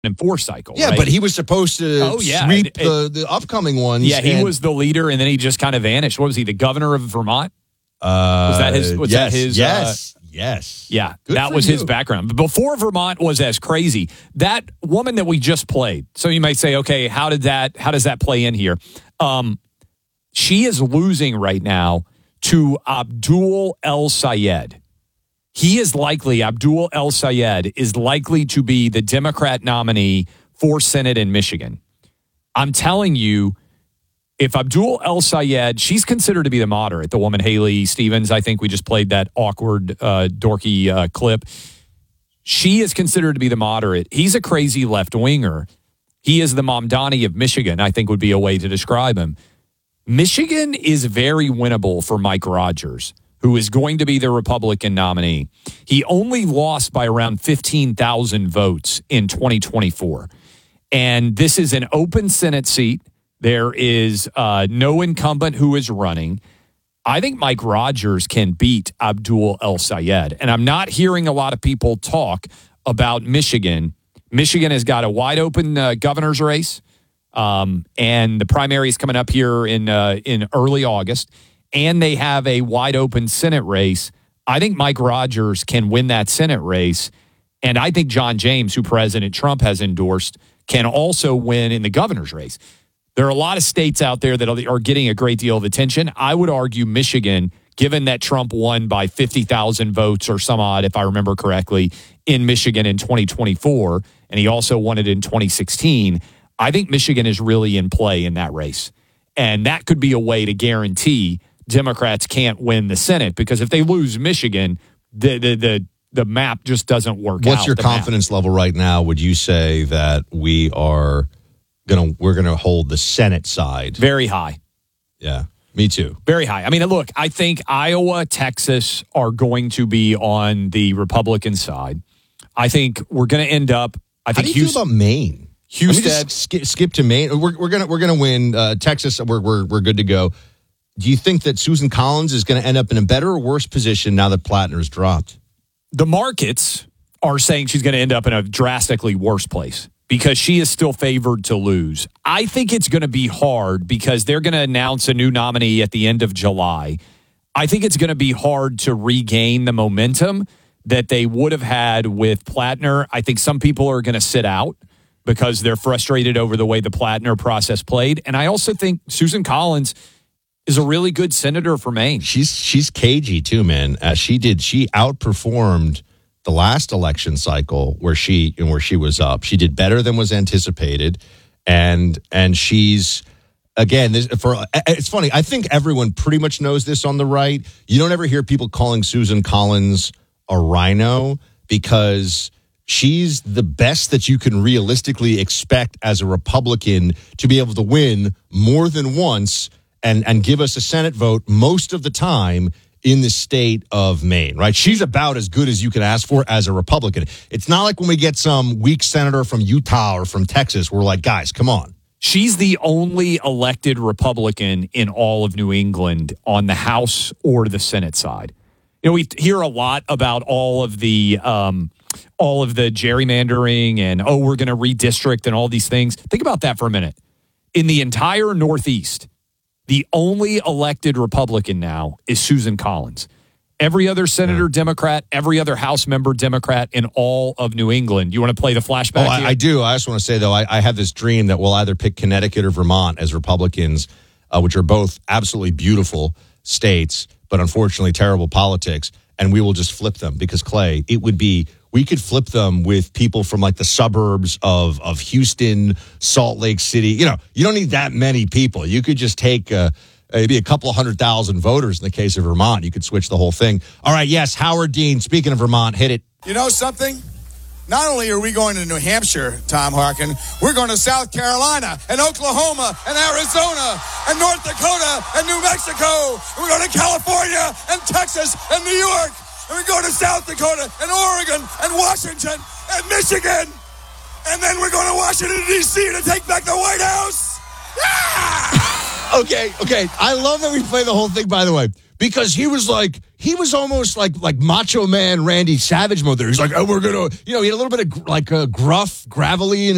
2004 cycle. Yeah, right? but he was supposed to sweep the upcoming ones. Yeah, he was the leader, and then he just kind of vanished. What was he, the governor of Vermont? Was that his? Was yes, that his? Yes. Yeah, Good that for was you. his background. But before Vermont was as crazy, that woman that we just played. So you might say, okay, how does that play in here? She is losing right now to Abdul El Sayed. Abdul El Sayed is likely to be the Democrat nominee for Senate in Michigan. I'm telling you, if Abdul El Sayed, she's considered to be the moderate, the woman Haley Stevens, I think we just played that awkward, dorky clip. She is considered to be the moderate. He's a crazy left-winger. He is the Mamdani of Michigan, I think would be a way to describe him. Michigan is very winnable for Mike Rogers, who is going to be the Republican nominee. He only lost by around 15,000 votes in 2024. And this is an open Senate seat. There is no incumbent who is running. I think Mike Rogers can beat Abdul El Sayed. And I'm not hearing a lot of people talk about Michigan. Michigan has got a wide open governor's race. And the primary is coming up here in early August. And they have a wide open Senate race. I think Mike Rogers can win that Senate race. And I think John James, who President Trump has endorsed, can also win in the governor's race. There are a lot of states out there that are getting a great deal of attention. I would argue Michigan, given that Trump won by 50,000 votes or some odd, if I remember correctly, in Michigan in 2024, and he also won it in 2016, I think Michigan is really in play in that race. And that could be a way to guarantee Democrats can't win the Senate, because if they lose Michigan, the map just doesn't work out. What's your confidence level right now? Would you say that we're gonna hold the Senate side? Very high. Yeah, me too. Very high. I mean, look, I think Iowa, Texas are going to be on the Republican side. I think we're going to end up. I think How do you feel about Maine? Houston. Skip to Maine. We're gonna win Texas. We're good to go. Do you think that Susan Collins is going to end up in a better or worse position now that Plattner's dropped? The markets are saying she's going to end up in a drastically worse place, because she is still favored to lose. I think it's going to be hard because they're going to announce a new nominee at the end of July. I think it's going to be hard to regain the momentum that they would have had with Plattner. I think some people are going to sit out because they're frustrated over the way the Plattner process played. And I also think Susan Collins is a really good senator for Maine. She's cagey too, man. She outperformed the last election cycle where she was up. She did better than was anticipated, and she's again. It's funny. I think everyone pretty much knows this on the right. You don't ever hear people calling Susan Collins a rhino, because she's the best that you can realistically expect as a Republican to be able to win more than once and give us a Senate vote most of the time in the state of Maine, right? She's about as good as you can ask for as a Republican. It's not like when we get some weak senator from Utah or from Texas, we're like, guys, come on. She's the only elected Republican in all of New England on the House or the Senate side. You know, we hear a lot about all of the gerrymandering and, we're going to redistrict and all these things. Think about that for a minute. In the entire Northeast, the only elected Republican now is Susan Collins. Every other senator, Democrat, every other House member, Democrat in all of New England. You want to play the flashback? I do. I just want to say, though, I have this dream that we'll either pick Connecticut or Vermont as Republicans, which are both absolutely beautiful states, but unfortunately terrible politics, and we will just flip them because, Clay, we could flip them with people from like the suburbs of Houston, Salt Lake City. You know, you don't need that many people. You could just take maybe a couple of 100,000 voters in the case of Vermont. You could switch the whole thing. All right, yes, Howard Dean, speaking of Vermont, hit it. You know something? Not only are we going to New Hampshire, Tom Harkin, we're going to South Carolina and Oklahoma and Arizona and North Dakota and New Mexico. And we're going to California and Texas and New York. And we're going to South Dakota and Oregon and Washington and Michigan. And then we're going to Washington, D.C. to take back the White House. Yeah! Okay. I love that we play the whole thing, by the way, because he was almost like Macho Man Randy Savage mode there. He's like, we're going to, he had a little bit of gruff, gravelly in